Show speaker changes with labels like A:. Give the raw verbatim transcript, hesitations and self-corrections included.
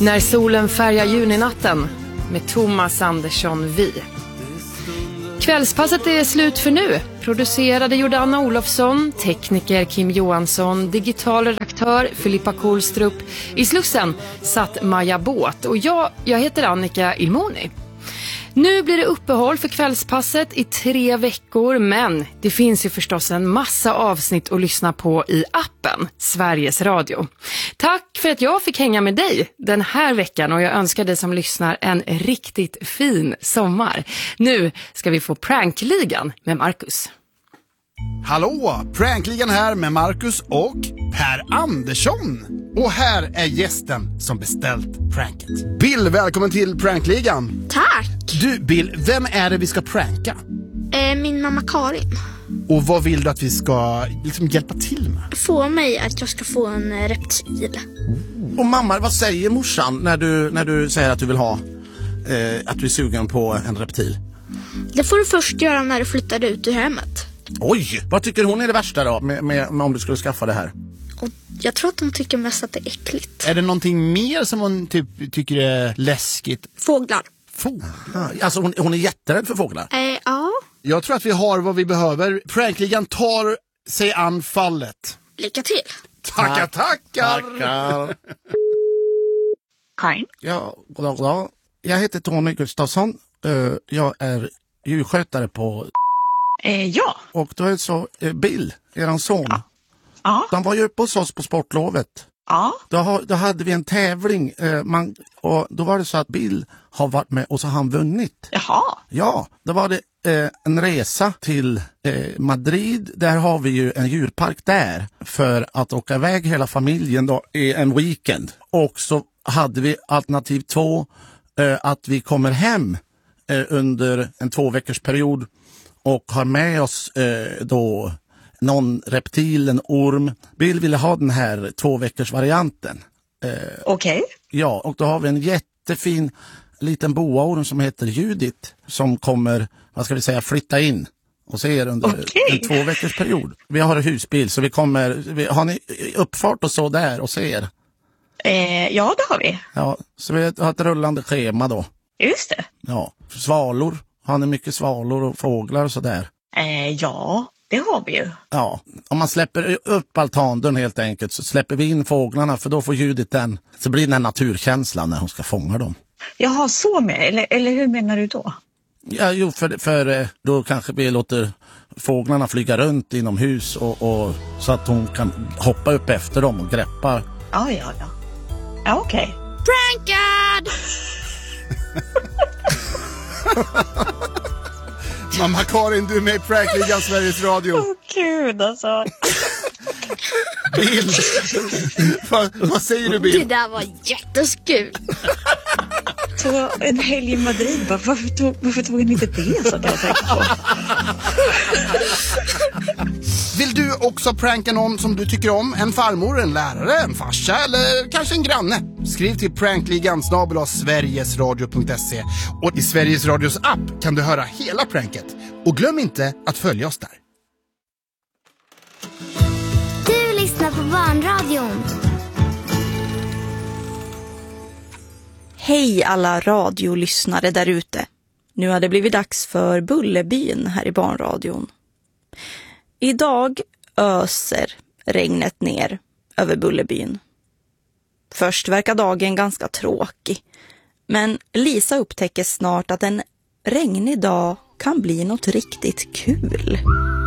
A: När solen färgar juninatten med Thomas Andersson Vi. Kvällspasset är slut för nu. Producerade gjorde Anna Olofsson, tekniker Kim Johansson, digital redaktör Filippa Kohlstrup. I Slussen satt Maja Båt och jag, jag heter Annika Ilmoni. Nu blir det uppehåll för kvällspasset i tre veckor, men det finns ju förstås en massa avsnitt att lyssna på i appen Sveriges Radio. Tack för att jag fick hänga med dig den här veckan och jag önskar dig som lyssnar en riktigt fin sommar. Nu ska vi få Prankligan med Marcus.
B: Hallå, Prankligan här med Marcus och Per Andersson. Och här är gästen som beställt pranket. Bill, välkommen till Prankligan.
C: Tack.
B: Du, Bill, vem är det vi ska pranka?
C: Eh, min mamma Karin.
B: Och vad vill du att vi ska liksom hjälpa till med?
C: Få mig att jag ska få en eh, reptil.
D: Och mamma, vad säger morsan när du, när du säger att du vill ha eh, att du är sugen på en reptil?
C: Det får du först göra när du flyttar ut ur hemmet.
D: Oj, vad tycker hon är det värsta då med, med, med om du skulle skaffa det här?
C: Och jag tror att hon tycker mest att det är äckligt.
B: Är det någonting mer som hon typ tycker är läskigt?
C: Fåglar.
B: Fåglar?
D: Alltså hon, hon är jätterädd för fåglar.
C: Eh, ja.
B: Jag tror att vi har vad vi behöver. Prankligan tar sig an fallet.
C: Lycka till.
B: Tackar, tackar.
D: Tackar.
E: Karin?
D: Ja, goddag, goddag. Jag heter Tony Gustafsson. Uh, jag är djurskötare på...
E: Eh, ja.
D: Och då är det så, uh, Bill, eran son.
E: Ja. Ja.
D: Han var ju uppe hos oss på sportlovet.
E: Ja.
D: Då, har, då hade vi en tävling. Uh, man, och då var det så att Bill har varit med och så har han vunnit.
E: Jaha.
D: Ja, då var det eh, en resa till eh, Madrid. Där har vi ju en djurpark där för att åka iväg hela familjen då i en weekend. Och så hade vi alternativ två eh, att vi kommer hem eh, under en två veckors period och har med oss eh, då någon reptil, en orm. Bill ville ha den här två veckors varianten. Eh,
E: Okej. Okay.
D: Ja, och då har vi en jättefin liten boaorm som heter Judith som kommer, vad ska vi säga, flytta in och se er under
E: okay.
D: en två veckors period. Vi har en husbil så vi kommer, vi, har ni uppfart och så där och ser?
E: Eh, ja, det har vi.
D: Ja, så vi har ett rullande schema då.
E: Just det.
D: Ja, svalor, har ni mycket svalor och fåglar och så där?
E: Eh, ja, det har vi ju.
D: Ja, om man släpper upp altandörren helt enkelt så släpper vi in fåglarna för då får Judith den, så blir den naturkänslan när hon ska fånga dem.
E: Jaha, så med, eller, eller hur menar du då?
D: Ja, jo, för, för då kanske vi låter fåglarna flyga runt inomhus och, och så att hon kan hoppa upp efter dem och greppa.
E: Ja, ja, ja. Ja, okej. Okay.
C: Prankad!
B: Mamma Karin, du är med i Prankligan Sveriges Radio.
E: Åh, oh, gud alltså.
B: Bill, vad, vad säger du, Bill?
C: Det där var jätteskul.
E: Så en helg i Madrid, varför tog, varför tog ni inte det så där tänkte på?
B: Vill du också pranka någon som du tycker om? En farmor, en lärare, en farsa eller kanske en granne? Skriv till prankligan snabel-a sverigesradio punkt se och i Sveriges Radios app kan du höra hela pranket. Och glöm inte att följa oss där.
F: Du lyssnar på Barnradion.
G: Hej alla radiolyssnare där ute. Nu har det blivit dags för Bullerbyn här i Barnradion. Idag öser regnet ner över Bullerbyn. Först verkar dagen ganska tråkig. Men Lisa upptäcker snart att en regnig dag kan bli något riktigt kul.